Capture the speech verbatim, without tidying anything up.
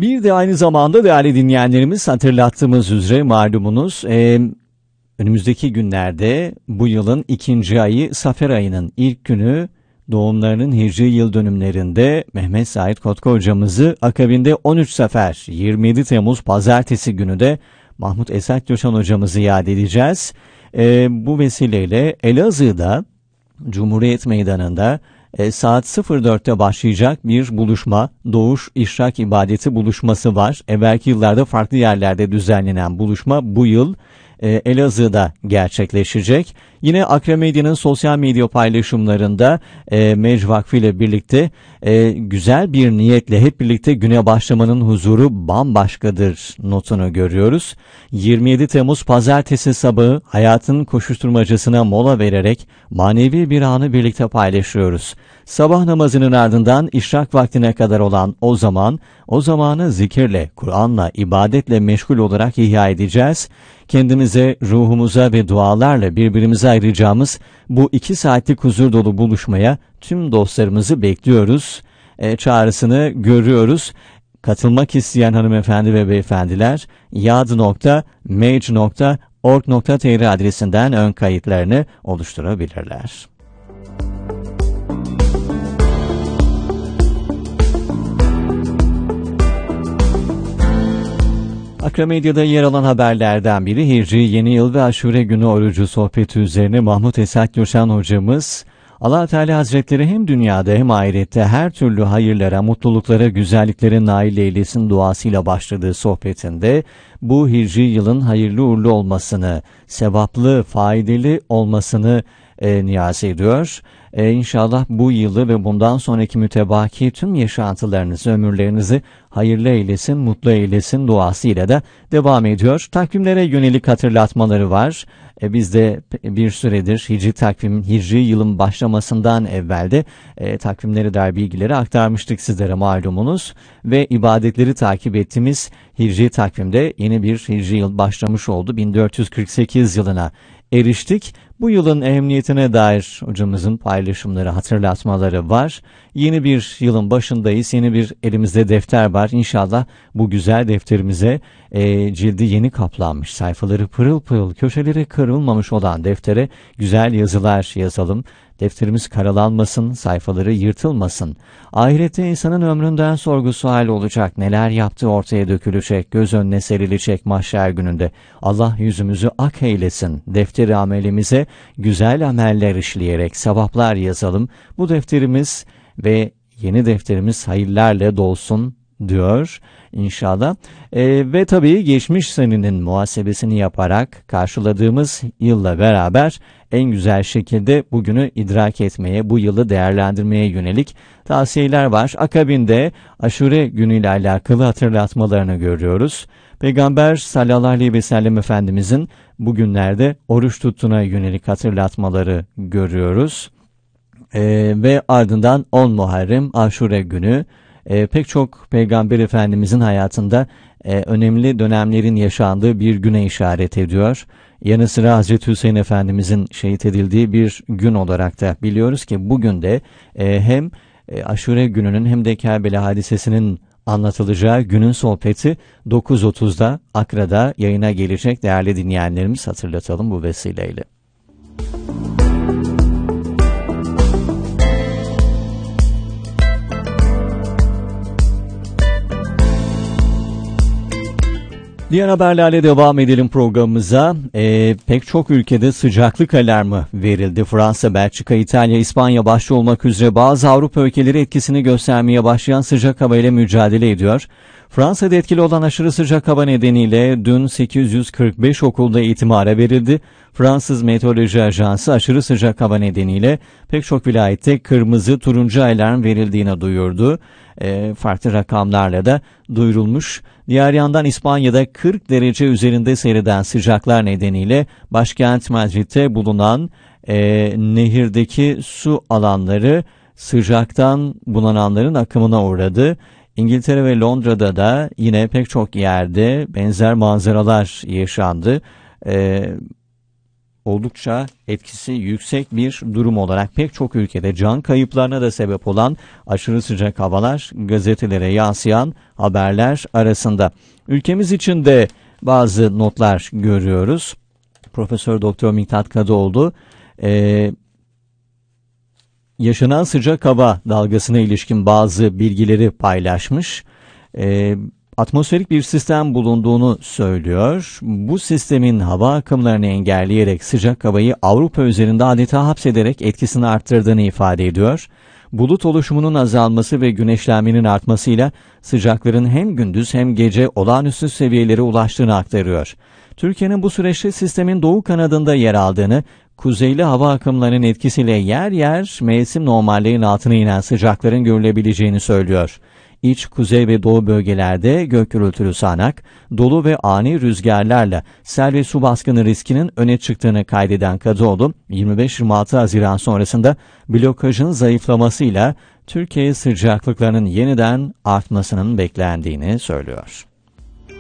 Bir de aynı zamanda değerli dinleyenlerimiz, hatırlattığımız üzere malumunuz e, önümüzdeki günlerde bu yılın ikinci ayı Safer ayının ilk günü doğumlarının hicri yıl dönümlerinde Mehmet Said Kotka hocamızı, akabinde on üç Safer yirmi yedi Temmuz Pazartesi günü de Mahmut Esat Coşan hocamızı yad edeceğiz. E, bu vesileyle Elazığ'da Cumhuriyet Meydanı'nda e, saat sıfır dörtte başlayacak bir buluşma, Doğuş İşrak İbadeti buluşması var. Evvelki yıllarda farklı yerlerde düzenlenen buluşma bu yıl e, Elazığ'da gerçekleşecek. Yine Akre Medya'nın sosyal medya paylaşımlarında e, Mecd Vakfı ile birlikte e, güzel bir niyetle hep birlikte güne başlamanın huzuru bambaşkadır notunu görüyoruz. yirmi yedi Temmuz Pazartesi sabahı hayatın koşuşturmacasına mola vererek manevi bir anı birlikte paylaşıyoruz. Sabah namazının ardından işrak vaktine kadar olan o zaman, o zamanı zikirle, Kur'an'la, ibadetle meşgul olarak ihya edeceğiz. Kendimize, ruhumuza ve dualarla birbirimize ayıracağımız bu iki saatlik huzur dolu buluşmaya tüm dostlarımızı bekliyoruz. E, çağrısını görüyoruz. Katılmak isteyen hanımefendi ve beyefendiler yad nokta mecd nokta org nokta tr adresinden ön kayıtlarını oluşturabilirler. Akra Medya'da yer alan haberlerden biri Hicri Yeni Yıl ve Aşure Günü orucu sohbeti üzerine Mahmut Esat Coşan hocamız, Allah Teala Hazretleri hem dünyada hem ahirette her türlü hayırlara, mutluluklara, güzelliklere nail eylesin duasıyla başladığı sohbetinde bu Hicri yılın hayırlı uğurlu olmasını, sevaplı, faydalı olmasını e, niyaz ediyor. E, İnşallah bu yılı ve bundan sonraki mütebaki tüm yaşantılarınızı, ömürlerinizi hayırlı eylesin, mutlu eylesin duasıyla da devam ediyor. Takvimlere yönelik hatırlatmaları var. E, biz de bir süredir Hicri takvimin, Hicri yılın başlamasından evvelde e, takvimleri dair bilgileri aktarmıştık sizlere malumunuz. Ve ibadetleri takip ettiğimiz Hicri takvimde yeni bir Hicri yıl başlamış oldu. bin dört yüz kırk sekiz yılına eriştik. Bu yılın ehemmiyetine dair hocamızın paylaşımları, hatırlatmaları var. Yeni bir yılın başındayız. Yeni bir elimizde defter var. İnşallah bu güzel defterimize e, cildi yeni kaplanmış, sayfaları pırıl pırıl, köşeleri kırılmamış olan deftere güzel yazılar yazalım. Defterimiz karalanmasın, sayfaları yırtılmasın. Ahirette insanın ömründen sorgu sual olacak. Neler yaptığı ortaya dökülecek, göz önüne serilecek mahşer gününde. Allah yüzümüzü ak eylesin. Defteri amelimize güzel ameller işleyerek sevaplar yazalım. Bu defterimiz ve yeni defterimiz hayırlarla dolsun diyor inşallah. E, ve tabii geçmiş senenin muhasebesini yaparak karşıladığımız yılla beraber en güzel şekilde bugünü idrak etmeye, bu yılı değerlendirmeye yönelik tavsiyeler var. Akabinde Aşure günüyle alakalı hatırlatmalarını görüyoruz. Peygamber sallallahu aleyhi ve sellem Efendimizin bugünlerde oruç tuttuğuna yönelik hatırlatmaları görüyoruz. Ee, ve ardından on Muharrem Aşure günü e, pek çok Peygamber Efendimizin hayatında e, önemli dönemlerin yaşandığı bir güne işaret ediyor. Yanı sıra Hazreti Hüseyin Efendimizin şehit edildiği bir gün olarak da biliyoruz ki bugün de e, hem e, Aşure gününün hem de Kerbela hadisesinin anlatılacağı günün sohbeti dokuz otuzda Akra'da yayına gelecek değerli dinleyenlerimiz, hatırlatalım bu vesileyle. Diğer haberlerle devam edelim programımıza. Ee, pek çok ülkede sıcaklık alarmı verildi. Fransa, Belçika, İtalya, İspanya başta olmak üzere bazı Avrupa ülkeleri etkisini göstermeye başlayan sıcak hava ile mücadele ediyor. Fransa'da etkili olan aşırı sıcak hava nedeniyle dün sekiz yüz kırk beş okulda eğitim ara verildi. Fransız Meteoroloji Ajansı aşırı sıcak hava nedeniyle pek çok vilayette kırmızı, turuncu alarm verildiğini duyurdu. E, farklı rakamlarla da duyurulmuş. Diğer yandan İspanya'da kırk derece üzerinde seyreden sıcaklar nedeniyle başkent Madrid'de bulunan e, nehirdeki su alanları sıcaktan bunananların akımına uğradı. İngiltere ve Londra'da da yine pek çok yerde benzer manzaralar yaşandı. Ee, oldukça etkisi yüksek bir durum olarak pek çok ülkede can kayıplarına da sebep olan aşırı sıcak havalar gazetelere yansıyan haberler arasında. Ülkemiz için de bazı notlar görüyoruz. Profesör Doktor Miktat Kadıoğlu e, yaşanan sıcak hava dalgasına ilişkin bazı bilgileri paylaşmış. E, atmosferik bir sistem bulunduğunu söylüyor. Bu sistemin hava akımlarını engelleyerek sıcak havayı Avrupa üzerinde adeta hapsederek etkisini arttırdığını ifade ediyor. Bulut oluşumunun azalması ve güneşlenmenin artmasıyla sıcakların hem gündüz hem gece olağanüstü seviyelere ulaştığını aktarıyor. Türkiye'nin bu süreçte sistemin doğu kanadında yer aldığını, kuzeyli hava akımlarının etkisiyle yer yer mevsim normallerinin altına inen sıcakların görülebileceğini söylüyor. İç, kuzey ve doğu bölgelerde gök gürültülü sağanak, dolu ve ani rüzgarlarla sel ve su baskını riskinin öne çıktığını kaydeden Kadıoğlu, yirmi beş yirmi altı Haziran sonrasında blokajın zayıflamasıyla Türkiye sıcaklıklarının yeniden artmasının beklendiğini söylüyor.